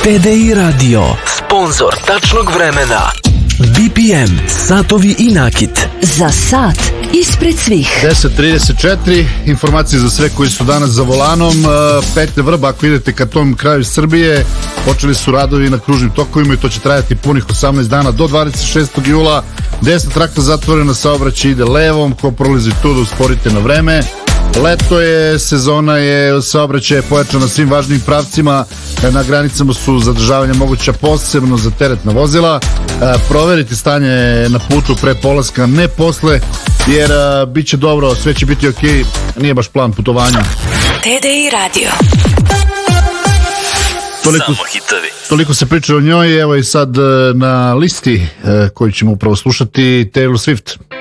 TDI Radio, sponsor tačnog vremena. BPM, satovi i nakit. Za sat ispred svih. 10:34, informacije za sve koji su danas za volanom. Petlja Vrba, ako idete ka tom kraju Srbije, počeli su radovi na kružnim tokovima i to će trajati punih 18 dana do 26. jula. Desna trakta zatvorena, saobraćaj ide levom, ko prolazi tu da usporite na vreme. Leto je, sezona je, saobraćaj je pojačan na svim važnim pravcima, na granicama su zadržavanja moguća posebno za teretna vozila. Proverite stanje na putu pre polaska, ne posle, jer bit će dobro, sve će biti okej, nije baš plan putovanja. TDI Radio. Toliko se priča o njoj, evo i sad na listi koju ćemo upravo slušati, Taylor Swift.